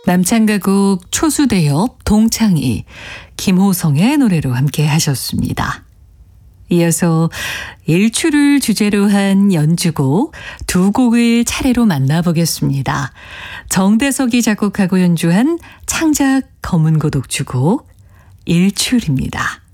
남창가곡 초수대엽 동창이 김호성의 노래로 함께 하셨습니다. 이어서 일출을 주제로 한 연주곡 두 곡을 차례로 만나보겠습니다. 정대석이 작곡하고 연주한 창작 검은고 독주곡 일출입니다.